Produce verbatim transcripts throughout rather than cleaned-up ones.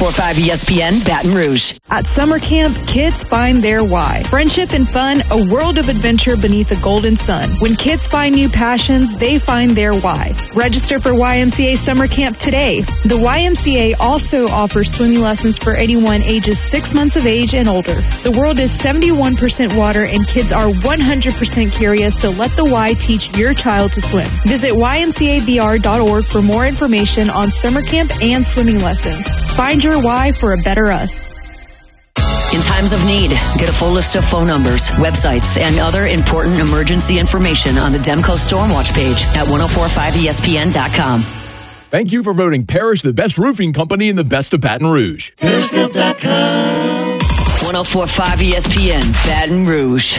four point five E S P N Baton Rouge. At summer camp, kids find their why. Friendship and fun, a world of adventure beneath a golden sun. When kids find new passions, they find their why. Register for Y M C A Summer Camp today. The Y M C A also offers swimming lessons for anyone ages six months of age and older. The world is seventy-one percent water and kids are one hundred percent curious, so let the Y teach your child to swim. Visit Y M C A B R dot org for more information on summer camp and swimming lessons. Find your why for a better us. In times of need, get a full list of phone numbers, websites, and other important emergency information on the Demco Stormwatch page at ten forty-five E S P N dot com. Thank you for voting Parrish the best roofing company in the best of Baton Rouge. Parrish Built dot com. ten forty-five E S P N Baton Rouge.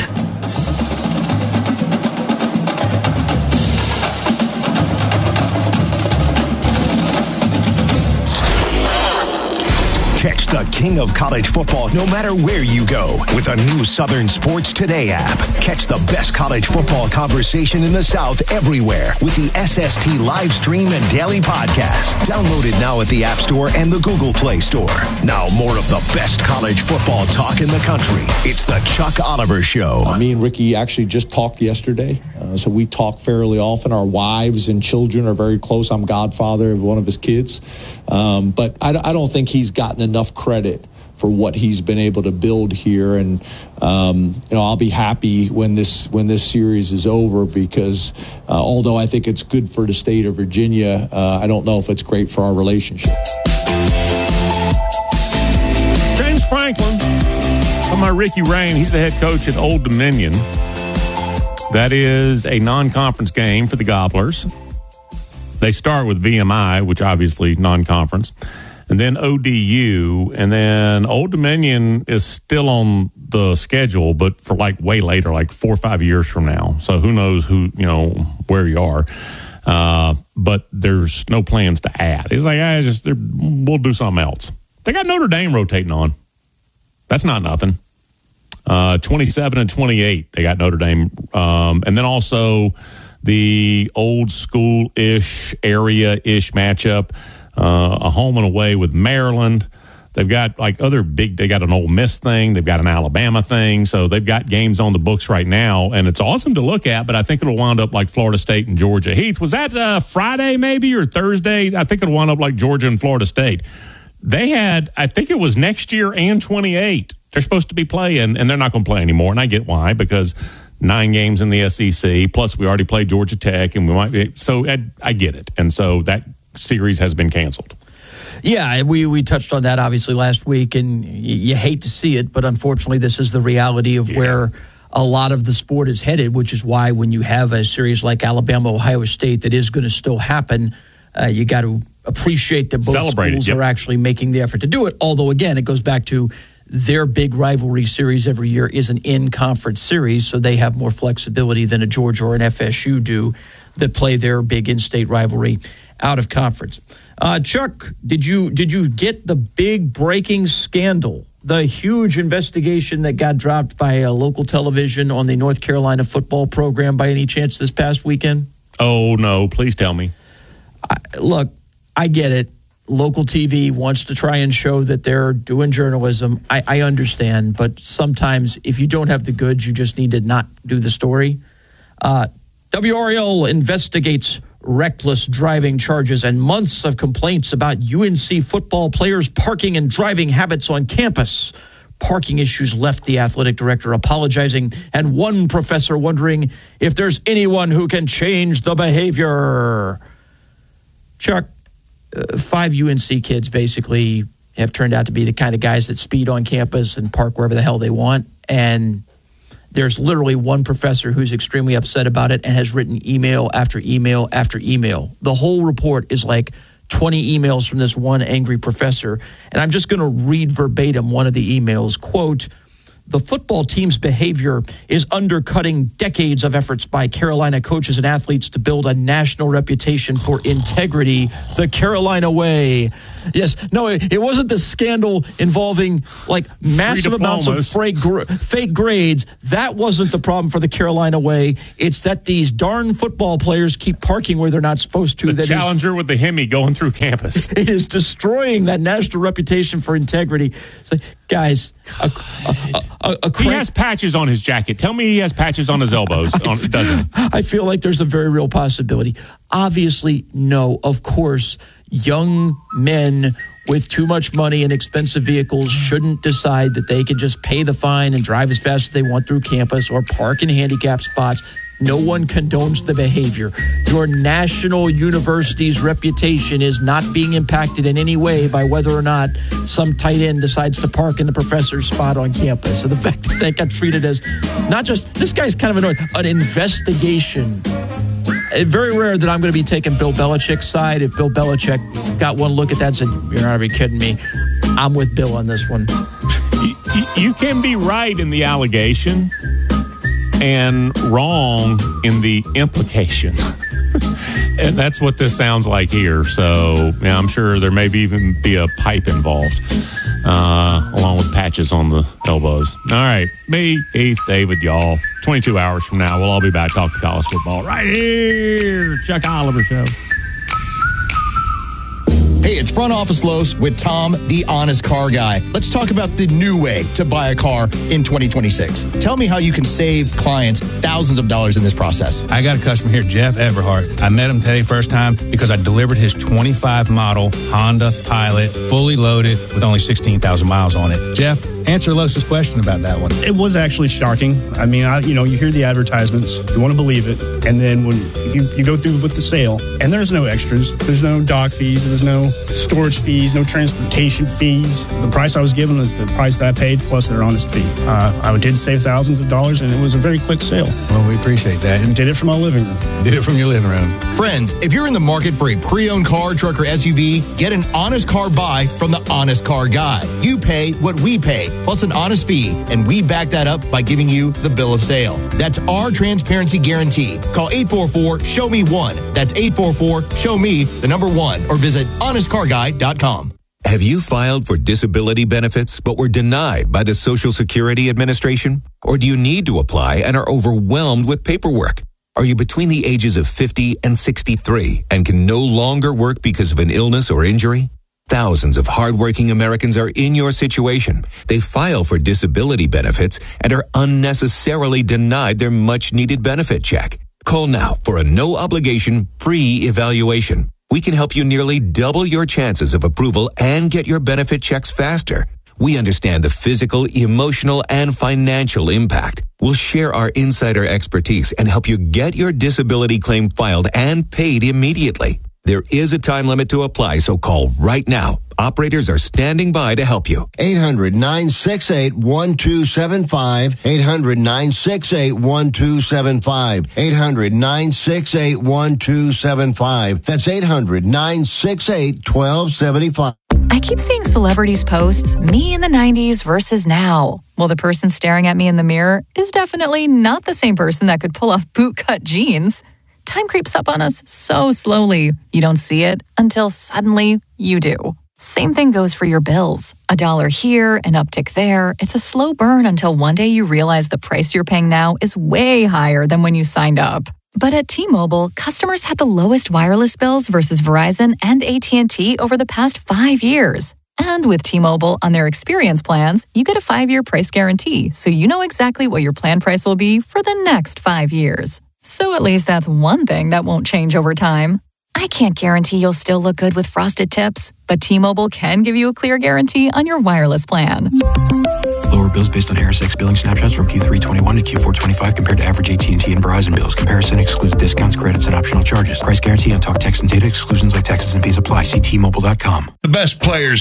Catch the king of college football no matter where you go with a new Southern Sports Today app. Catch the best college football conversation in the South everywhere with the S S T live stream and daily podcast. Download it now at the App Store and the Google Play Store. Now more of the best college football talk in the country. It's the Chuck Oliver Show. Me and Ricky actually just talked yesterday, uh, so we talk fairly often. Our wives and children are very close. I'm godfather of one of his kids. Um, but I, I don't think he's gotten enough credit for what he's been able to build here, and um, you know, I'll be happy when this when this series is over because uh, although I think it's good for the state of Virginia, uh, I don't know if it's great for our relationship. James Franklin, from my Ricky Rain, he's the head coach at Old Dominion. That is a non-conference game for the Gobblers. They start with V M I, which obviously non-conference, and then O D U, and then Old Dominion is still on the schedule, but for like way later, like four or five years from now. So who knows who, you know, where you are. Uh, but there's no plans to add. It's like, I just, we'll do something else. They got Notre Dame rotating on. That's not nothing. Uh, twenty-seven and twenty-eight, they got Notre Dame. Um, and then also the old school-ish, area-ish matchup, uh, a home and away with Maryland. They've got like other big, they got an Ole Miss thing. They've got an Alabama thing. So they've got games on the books right now, and it's awesome to look at, but I think it'll wind up like Florida State and Georgia. Heath, was that uh, Friday maybe or Thursday? I think it'll wind up like Georgia and Florida State. They had, I think it was next year and twenty-eight. They're supposed to be playing, and they're not going to play anymore, and I get why, because nine games in the S E C, plus we already played Georgia Tech, and we might be, so I, I get it. And so that series has been canceled. Yeah, we, we touched on that obviously last week, and y- you hate to see it, but unfortunately this is the reality of yeah. where a lot of the sport is headed, which is why when you have a series like Alabama, Ohio State that is going to still happen, uh, you got to appreciate that both Celebrate schools it, yep. are actually making the effort to do it. Although, again, it goes back to their big rivalry series every year is an in-conference series, so they have more flexibility than a Georgia or an F S U do that play their big in-state rivalry out of conference. Uh, Chuck, did you did you get the big breaking scandal, the huge investigation that got dropped by a local television on the North Carolina football program by any chance this past weekend? Oh, no. Please tell me. I, look, I get it. Local T V wants to try and show that they're doing journalism. I, I understand, but sometimes if you don't have the goods, you just need to not do the story. Uh, W R L investigates reckless driving charges and months of complaints about U N C football players' parking and driving habits on campus. Parking issues left the athletic director apologizing and one professor wondering if there's anyone who can change the behavior. Chuck, uh, five U N C kids basically have turned out to be the kind of guys that speed on campus and park wherever the hell they want. And there's literally one professor who's extremely upset about it and has written email after email after email. The whole report is like twenty emails from this one angry professor. And I'm just going to read verbatim one of the emails. Quote, the football team's behavior is undercutting decades of efforts by Carolina coaches and athletes to build a national reputation for integrity, the Carolina way. Yes, no, it, it wasn't the scandal involving like massive amounts of fake, fake grades. That wasn't the problem for the Carolina way. It's that these darn football players keep parking where they're not supposed to. The that Challenger is, with the Hemi going through campus. It is destroying that national reputation for integrity. It's like, guys, a, a, a, a he has patches on his jacket. Tell me he has patches on his elbows, on, doesn't he? I feel like there's a very real possibility. Obviously, no, of course, young men with too much money and expensive vehicles shouldn't decide that they can just pay the fine and drive as fast as they want through campus or park in handicapped spots. No one condones the behavior. Your national university's reputation is not being impacted in any way by whether or not some tight end decides to park in the professor's spot on campus. So the fact that that got treated as not just, this guy's kind of annoying, an investigation. Very rare that I'm going to be taking Bill Belichick's side. If Bill Belichick got one look at that and said, you're not even kidding me, I'm with Bill on this one. You, you can be right in the allegation and wrong in the implication. And that's what this sounds like here. So yeah, I'm sure there may be even be a pipe involved, uh, along with patches on the elbows. All right. Me, Heath, David, y'all. twenty-two hours from now, we'll all be back talking college football right here. Chuck Oliver Show. Hey, it's Front Office Los with Tom, the honest car guy. Let's talk about the new way to buy a car in twenty twenty-six. Tell me how you can save clients thousands of dollars in this process. I got a customer here, Jeff Everhart. I met him today first time because I delivered his twenty-five model Honda Pilot, fully loaded with only sixteen thousand miles on it. Jeff, answer Los's question about that one. It was actually shocking. I mean, I, you know, you hear the advertisements, you want to believe it, and then when you, you go through with the sale, and there's no extras, there's no dock fees, there's no storage fees, no transportation fees. The price I was given is the price that I paid plus their honest fee. Uh, I did save thousands of dollars, and it was a very quick sale. Well, we appreciate that. And did it from my living room. Did it from your living room. Friends, if you're in the market for a pre-owned car, truck, or S U V, get an honest car buy from the Honest Car Guy. You pay what we pay, plus an honest fee, and we back that up by giving you the bill of sale. That's our transparency guarantee. Call eight four four, show me one. That's eight four four, show me the number one, or visit honest car guy dot com. Have you filed for disability benefits but were denied by the Social Security Administration? Or do you need to apply and are overwhelmed with paperwork? Are you between the ages of fifty and sixty-three and can no longer work because of an illness or injury? Thousands of hardworking Americans are in your situation. They file for disability benefits and are unnecessarily denied their much-needed benefit check. Call now for a no-obligation, free evaluation. We can help you nearly double your chances of approval and get your benefit checks faster. We understand the physical, emotional, and financial impact. We'll share our insider expertise and help you get your disability claim filed and paid immediately. There is a time limit to apply, so call right now. Operators are standing by to help you. eight hundred, nine six eight, one two seven five. eight hundred, nine six eight, one two seven five. eight hundred, nine six eight, one two seven five. That's eight hundred, nine six eight, one two seven five. I keep seeing celebrities posts, me in the nineties versus now. Well, the person staring at me in the mirror is definitely not the same person that could pull off bootcut jeans. Time creeps up on us so slowly. You don't see it until suddenly you do. Same thing goes for your bills. A dollar here, an uptick there. It's a slow burn until one day you realize the price you're paying now is way higher than when you signed up. But at T-Mobile, customers had the lowest wireless bills versus Verizon and A T and T over the past five years. And with T-Mobile on their experience plans, you get a five-year price guarantee, so you know exactly what your plan price will be for the next five years. So at least that's one thing that won't change over time. I can't guarantee you'll still look good with frosted tips, but T-Mobile can give you a clear guarantee on your wireless plan. Lower bills based on Harris X billing snapshots from Q three twenty-one to Q four twenty-five compared to average A T and T and Verizon bills. Comparison excludes discounts, credits, and optional charges. Price guarantee on talk, text, and data. Exclusions like taxes and fees apply. See T Mobile dot com. The best players